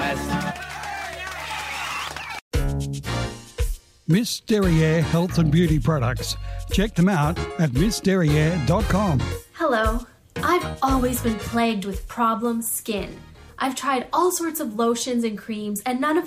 guys. Miss Derriere Health and Beauty Products. Check them out at missderriere.com. Hello. I've always been plagued with problem skin. I've tried all sorts of lotions and creams, and none of